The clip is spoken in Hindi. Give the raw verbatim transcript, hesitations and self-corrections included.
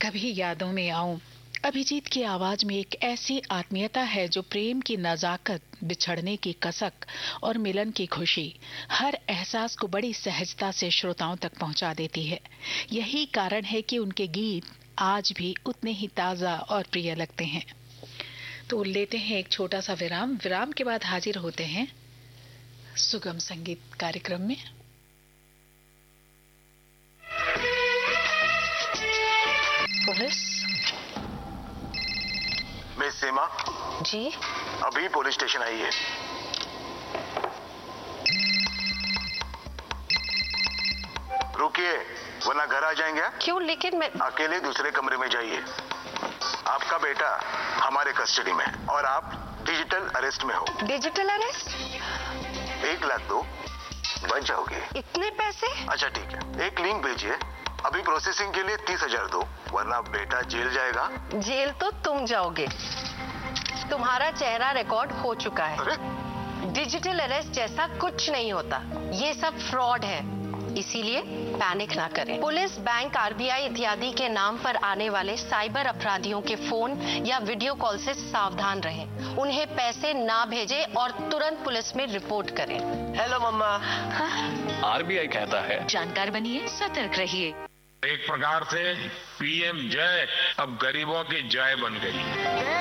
कभी यादों में आऊं। अभिजीत की आवाज में एक ऐसी आत्मीयता है जो प्रेम की नजाकत, बिछड़ने की कसक और मिलन की खुशी, हर एहसास को बड़ी सहजता से श्रोताओं तक पहुंचा देती है। यही कारण है कि उनके गीत आज भी उतने ही ताजा और प्रिय लगते हैं। तो लेते हैं एक छोटा सा विराम। विराम के बाद हाजिर होते हैं सुगम संगीत कार्यक्रम में। पुलिस। मिस सीमा जी, अभी पुलिस स्टेशन आई है। रुकिए वरना घर आ जाएंगे। क्यों? लेकिन मैं अकेले दूसरे कमरे में जाइए। आपका बेटा हमारे कस्टडी में है और आप डिजिटल अरेस्ट में हो। Digital arrest? एक लाख दो, बच जाओगे। इतने पैसे? अच्छा ठीक है, एक लिंक भेजिए। अभी प्रोसेसिंग के लिए तीस हजार दो, वरना बेटा जेल जाएगा। जेल तो तुम जाओगे। तुम्हारा चेहरा रिकॉर्ड हो चुका है। अरे डिजिटल अरेस्ट जैसा कुछ नहीं होता, ये सब फ्रॉड है। इसीलिए पैनिक ना करें। पुलिस, बैंक, आरबीआई इत्यादि के नाम पर आने वाले साइबर अपराधियों के फोन या वीडियो कॉल से सावधान रहें। उन्हें पैसे ना भेजें और तुरंत पुलिस में रिपोर्ट करें। हेलो मम्मा। आरबीआई कहता है जानकार बनिए, सतर्क रहिए। एक प्रकार से पीएम जय अब गरीबों की जय बन गई।